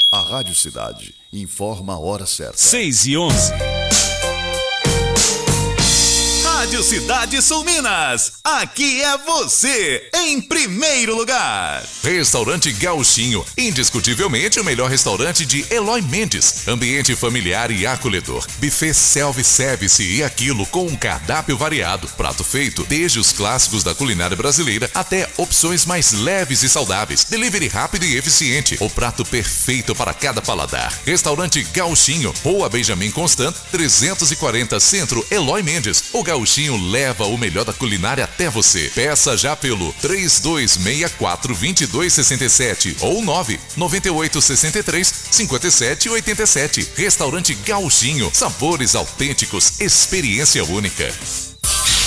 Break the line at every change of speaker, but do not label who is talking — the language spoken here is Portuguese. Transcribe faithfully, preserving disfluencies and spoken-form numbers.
A Rádio Cidade informa a hora certa.
seis e onze.
Rádio Cidade Sul Minas, aqui é você, em primeiro lugar.
Restaurante Gauchinho, indiscutivelmente o melhor restaurante de Eloy Mendes. Ambiente familiar e acolhedor. Buffet self-service e aquilo com um cardápio variado. Prato feito desde os clássicos da culinária brasileira até opções mais leves e saudáveis. Delivery rápido e eficiente. O prato perfeito para cada paladar. Restaurante Gauchinho, Rua Benjamin Constant, trezentos e quarenta Centro, Eloy Mendes. O Gauchinho leva o melhor da culinária até você. Peça já pelo três dois seis quatro, dois dois seis sete ou nove nove oito seis três, cinco sete oito sete. Restaurante Gauchinho, sabores autênticos, experiência única.